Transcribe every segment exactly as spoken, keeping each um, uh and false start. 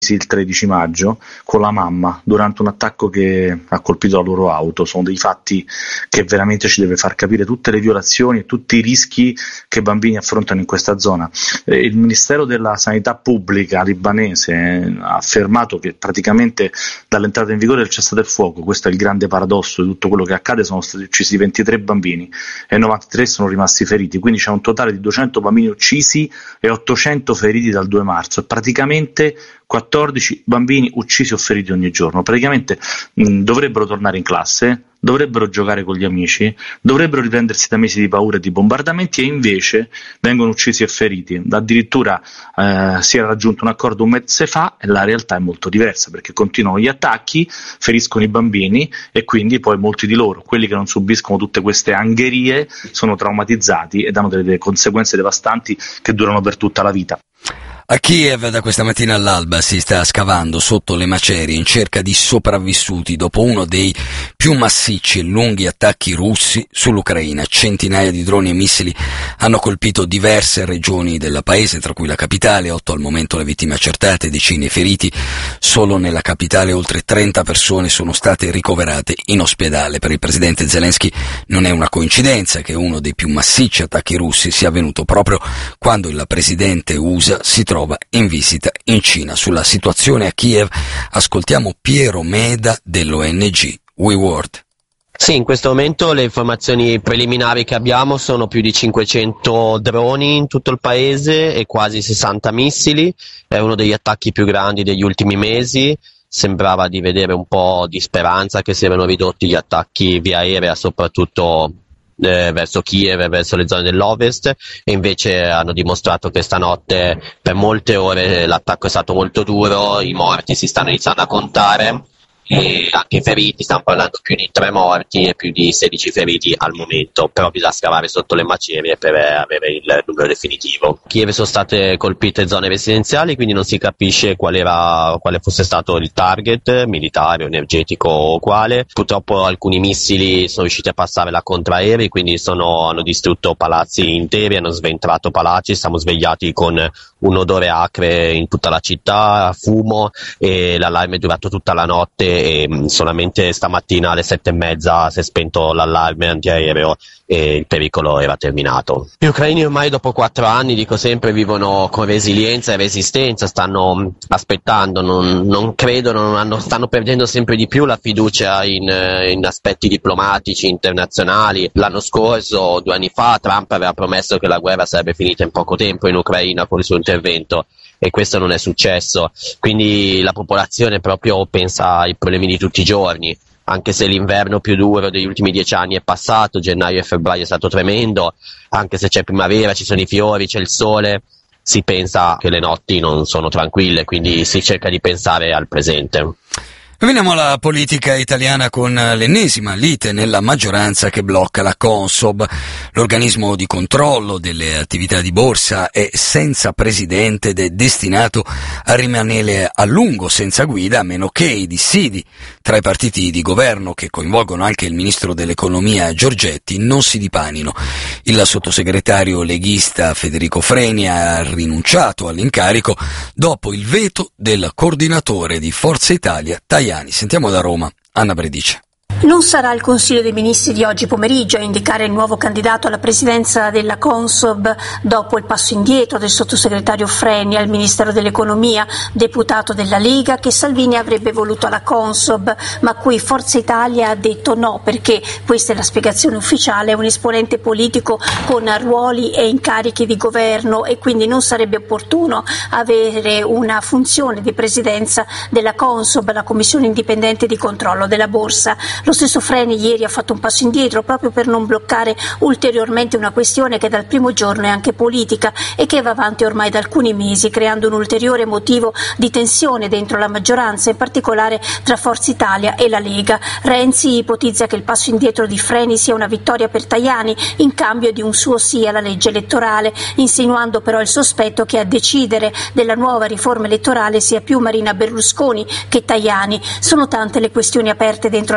il tredici maggio con la mamma durante un attacco che ha colpito la loro auto. Sono dei fatti che veramente ci deve far capire tutte le violazioni e tutti i rischi che i bambini affrontano in questa zona. Eh, il Ministero della Sanità Pubblica libanese eh, ha affermato che praticamente dall'entrata in vigore del cessate il fuoco, questo è il grande paradosso di tutto quello che accade, sono stati uccisi ventitré bambini e novantatré sono rimasti feriti, quindi c'è un totale di duecento bambini uccisi e ottocento feriti dal due marzo, e praticamente quattordici bambini uccisi o feriti ogni giorno. Praticamente mh, dovrebbero tornare in classe, dovrebbero giocare con gli amici, dovrebbero riprendersi da mesi di paura e di bombardamenti, e invece vengono uccisi e feriti. Addirittura eh, si era raggiunto un accordo un mese fa e la realtà è molto diversa, perché continuano gli attacchi, feriscono i bambini e quindi poi molti di loro, quelli che non subiscono tutte queste angherie, sono traumatizzati ed hanno delle conseguenze devastanti che durano per tutta la vita. A Kiev da questa mattina all'alba si sta scavando sotto le macerie in cerca di sopravvissuti dopo uno dei più massicci e lunghi attacchi russi sull'Ucraina. Centinaia di droni e missili hanno colpito diverse regioni del paese, tra cui la capitale, otto al momento le vittime accertate, decine i feriti. Solo nella capitale oltre trenta persone sono state ricoverate in ospedale. Per il presidente Zelensky non è una coincidenza che uno dei più massicci attacchi russi sia avvenuto proprio quando il presidente U S A si trova in visita in Cina. Sulla situazione a Kiev ascoltiamo Piero Meda dell'O N G We World. Sì, in questo momento le informazioni preliminari che abbiamo sono più di cinquecento droni in tutto il paese e quasi sessanta missili. È uno degli attacchi più grandi degli ultimi mesi. Sembrava di vedere un po' di speranza che si erano ridotti gli attacchi via aerea, soprattutto Eh, verso Kiev e verso le zone dell'ovest, e invece hanno dimostrato che stanotte per molte ore l'attacco è stato molto duro, i morti si stanno iniziando a contare e anche i feriti, stiamo parlando più di tre morti e più di sedici feriti al momento, però bisogna scavare sotto le macerie per avere il numero definitivo. Kiev sono state colpite zone residenziali, quindi non si capisce qual era, quale fosse stato il target militare, energetico o quale. Purtroppo alcuni missili sono riusciti a passare la contraerei, quindi sono, hanno distrutto palazzi interi, hanno sventrato palazzi, siamo svegliati con un odore acre in tutta la città, fumo, e l'allarme è durato tutta la notte e solamente stamattina alle sette e mezza si è spento l'allarme antiaereo e il pericolo era terminato. Gli ucraini ormai dopo quattro anni, dico sempre, vivono con resilienza e resistenza, stanno aspettando, non, non credono, non hanno, stanno perdendo sempre di più la fiducia in, in aspetti diplomatici internazionali. L'anno scorso, due anni fa, Trump aveva promesso che la guerra sarebbe finita in poco tempo in Ucraina con il suo intervento, e questo non è successo, quindi la popolazione proprio pensa ai problemi di tutti i giorni. Anche se l'inverno più duro degli ultimi dieci anni è passato, gennaio e febbraio è stato tremendo, anche se c'è primavera, ci sono i fiori, c'è il sole, si pensa che le notti non sono tranquille, quindi si cerca di pensare al presente. Veniamo alla politica italiana con l'ennesima lite nella maggioranza che blocca la Consob. L'organismo di controllo delle attività di borsa è senza presidente ed è destinato a rimanere a lungo senza guida, a meno che i dissidi tra i partiti di governo, che coinvolgono anche il ministro dell'economia Giorgetti, non si dipanino. Il sottosegretario leghista Federico Freni ha rinunciato all'incarico dopo il veto del coordinatore di Forza Italia Tajani. Sentiamo da Roma Anna Bredice. Non sarà il Consiglio dei Ministri di oggi pomeriggio a indicare il nuovo candidato alla presidenza della Consob dopo il passo indietro del sottosegretario Freni al Ministero dell'Economia, deputato della Lega, che Salvini avrebbe voluto alla Consob, ma cui Forza Italia ha detto no, perché, questa è la spiegazione ufficiale, è un esponente politico con ruoli e incarichi di governo e quindi non sarebbe opportuno avere una funzione di presidenza della Consob, la Commissione Indipendente di Controllo della Borsa. Lo stesso Freni ieri ha fatto un passo indietro proprio per non bloccare ulteriormente una questione che dal primo giorno è anche politica e che va avanti ormai da alcuni mesi, creando un ulteriore motivo di tensione dentro la maggioranza, in particolare tra Forza Italia e la Lega. Renzi ipotizza che il passo indietro di Freni sia una vittoria per Tajani in cambio di un suo sì alla legge elettorale, insinuando però il sospetto che a decidere della nuova riforma elettorale sia più Marina Berlusconi che Tajani. Sono tante le questioni aperte dentro al governo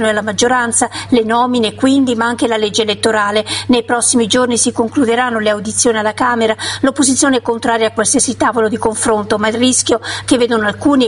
e alla maggioranza, le nomine quindi, ma anche la legge elettorale. Nei prossimi giorni si concluderanno le audizioni alla Camera. L'opposizione è contraria a qualsiasi tavolo di confronto, ma il rischio che vedono alcuni